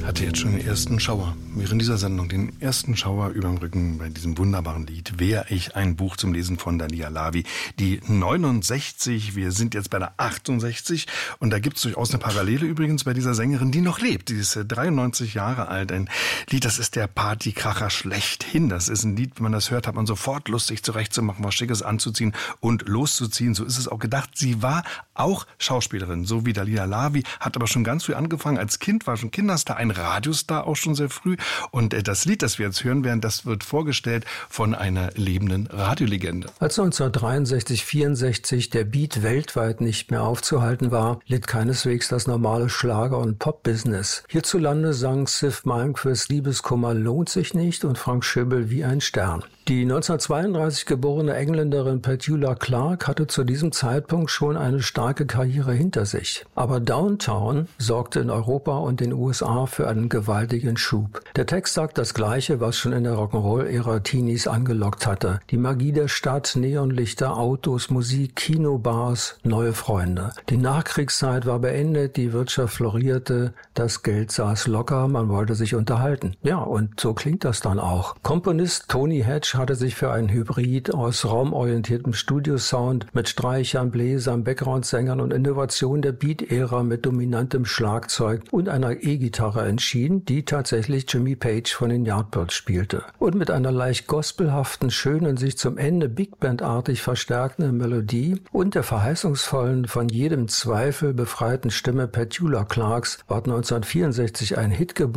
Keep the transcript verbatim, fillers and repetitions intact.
Hatte jetzt schon den ersten Schauer. Während dieser Sendung den ersten Schauer überm Rücken bei diesem wunderbaren Lied Wär ich, ein Buch zum Lesen von Dalia Lavi. Die neunundsechzig, wir sind jetzt bei der achtundsechzig und da gibt es durchaus eine Parallele übrigens bei dieser Sängerin, die noch lebt. Die ist dreiundneunzig Jahre alt. Ein Lied, das ist der Partykracher schlechthin. Das ist ein Lied, wenn man das hört, hat man sofort Lust, sich zurechtzumachen, was Schickes anzuziehen und loszuziehen. So ist es auch gedacht. Sie war auch Schauspielerin, so wie Dalia Lavi, hat aber schon ganz früh angefangen. Als Kind war schon Kinderstar, ein Radiostar auch schon sehr früh. Und äh, das Lied, das wir jetzt hören werden, das wird vorgestellt von einer lebenden Radiolegende. Als neunzehnhundertdreiundsechzig, vierundsechzig der Beat weltweit nicht mehr aufzuhalten war, litt keineswegs das normale Schlager- und Pop-Business. Hierzulande sang Sif Malmquist Liebeskummer lohnt sich nicht und Frank Schöbel wie ein Stern. Die neunzehnhundertzweiunddreißig geborene Engländerin Petula Clark hatte zu diesem Zeitpunkt schon eine starke Karriere hinter sich. Aber Downtown sorgte in Europa und den U S A für einen gewaltigen Schub. Der Text sagt das Gleiche, was schon in der Rock'n'Roll-Ära Teenies angelockt hatte. Die Magie der Stadt, Neonlichter, Autos, Musik, Kinobars, neue Freunde. Die Nachkriegszeit war beendet, die Wirtschaft florierte, das Geld saß locker, man wollte sich unterhalten. Ja, und so klingt das dann auch. Komponist Tony Hatch hatte sich für einen Hybrid aus raumorientiertem Studiosound mit Streichern, Bläsern, Background-Sängern und Innovation der Beat-Ära mit dominantem Schlagzeug und einer E-Gitarre entschieden, die tatsächlich Jimmy Page von den Yardbirds spielte. Und mit einer leicht gospelhaften, schönen, sich zum Ende Big Band-artig verstärkenden Melodie und der verheißungsvollen, von jedem Zweifel befreiten Stimme Petula Clarks ward neunzehnhundertvierundsechzig ein Hit geboren,